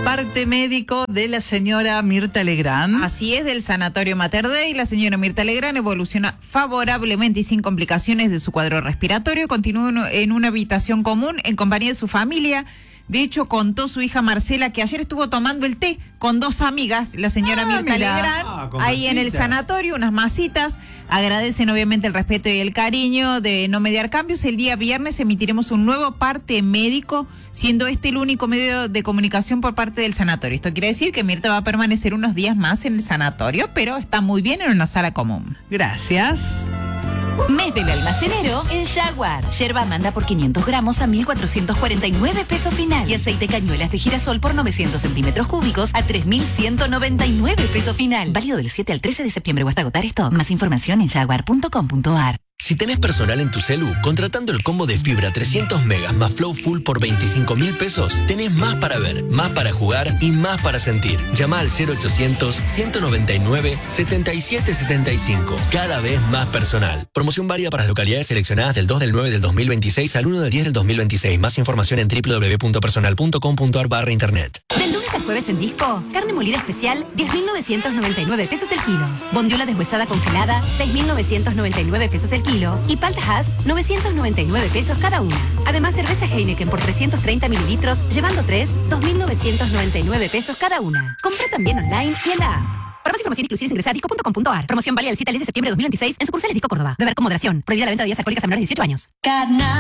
Parte médico de la señora Mirta Legrand. Así es, del Sanatorio Mater Dei. La señora Mirta Legrand evoluciona favorablemente y sin complicaciones de su cuadro respiratorio. Continúa en una habitación común en compañía de su familia. De hecho, contó su hija Marcela que ayer estuvo tomando el té con dos amigas, la señora Mirta Legrand, ahí en el sanatorio, unas masitas. Agradecen obviamente el respeto y el cariño de no mediar cambios. El día viernes emitiremos un nuevo parte médico, siendo este el único medio de comunicación por parte del sanatorio. Esto quiere decir que Mirta va a permanecer unos días más en el sanatorio, pero está muy bien en una sala común. Gracias. Mes del almacenero en Jaguar. Yerba manda por 500 gramos a 1.449 pesos final. Y aceite cañuelas de girasol por 900 centímetros cúbicos a 3.199 pesos final. Válido del 7 al 13 de septiembre o hasta agotar stock. Más información en jaguar.com.ar. Si tenés personal en tu celu, contratando el combo de fibra 300 megas más Flow Full por 25.000 pesos, tenés más para ver, más para jugar y más para sentir. Llama al 0800-199-7775. Cada vez más personal. Promoción válida para las localidades seleccionadas del 2 del 9 del 2026 al 1 del 10 del 2026. Más información en www.personal.com.ar/internet. Del lunes al jueves en Disco, carne molida especial, 10.999 pesos el kilo. Bondiola deshuesada congelada, 6.999 pesos el kilo. Y palta Hass, 999 pesos cada una. Además, cerveza Heineken por 330 mililitros, llevando 3, 2.999 pesos cada una. Compra también online y en la app. Para más información, inclusive ingresa a disco.com.ar. Promoción válida del 7 al 10 de septiembre de 2026 en sucursales Disco Córdoba. Beber con moderación. Prohibida la venta de bebidas alcohólicas a menores de 18 años.